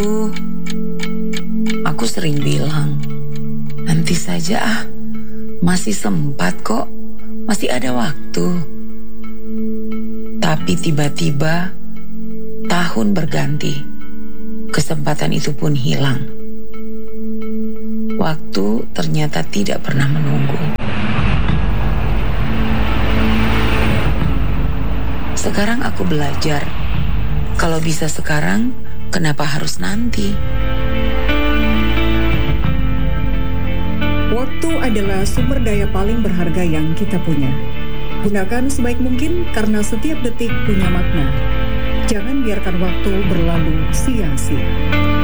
Aku sering bilang, nanti saja masih sempat kok, masih ada waktu. Tapi tiba-tiba tahun berganti, kesempatan itu pun hilang. Waktu ternyata tidak pernah menunggu. Sekarang aku belajar, kalau bisa sekarang, kenapa harus nanti? Waktu adalah sumber daya paling berharga yang kita punya. Gunakan sebaik mungkin karena setiap detik punya makna. Jangan biarkan waktu berlalu sia-sia.